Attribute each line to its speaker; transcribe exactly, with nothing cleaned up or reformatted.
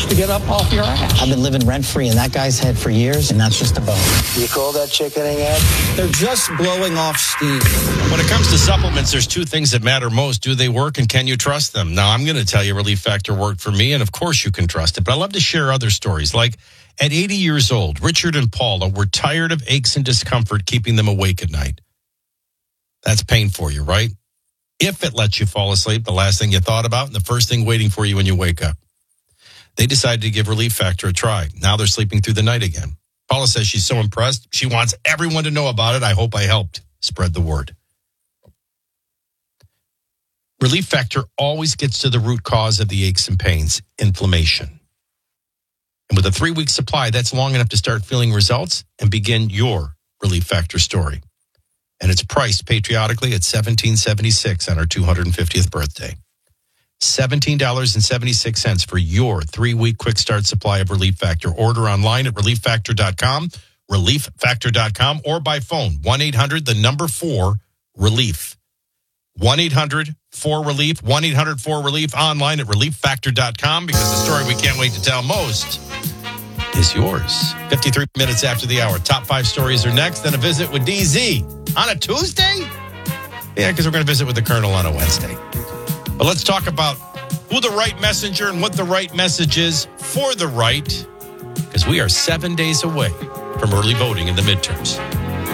Speaker 1: to get up off your ass.
Speaker 2: I've been living rent-free in that guy's head for years, and that's just a bone.
Speaker 3: You call that chickening it?
Speaker 1: They're just blowing off steam.
Speaker 4: When it comes to supplements, there's two things that matter most. Do they work, and can you trust them? Now, I'm going to tell you Relief Factor worked for me, and of course you can trust it. But I love to share other stories. Like at eighty years old, Richard and Paula were tired of aches and discomfort keeping them awake at night. That's pain for you, right? If it lets you fall asleep, the last thing you thought about and the first thing waiting for you when you wake up. They decided to give Relief Factor a try. Now they're sleeping through the night again. Paula says she's so impressed. She wants everyone to know about it. I hope I helped spread the word. Relief Factor always gets to the root cause of the aches and pains, inflammation. And with a three-week supply, that's long enough to start feeling results and begin your Relief Factor story. And it's priced patriotically at seventeen dollars and seventy-six cents on our two hundred fiftieth birthday. seventeen dollars and seventy-six cents for your three-week quick start supply of Relief Factor. Order online at relief factor dot com, relief factor dot com, or by phone, one eight hundred, the number four, relief. one eight hundred four relief, one eight hundred four relief, online at relief factor dot com, because the story we can't wait to tell most is yours. fifty-three minutes after the hour. Top five stories are next, then a visit with D Z. On a Tuesday? Yeah, because we're going to visit with the Colonel on a Wednesday. But let's talk about who the right messenger and what the right message is for the right, because we are seven days away from early voting in the midterms.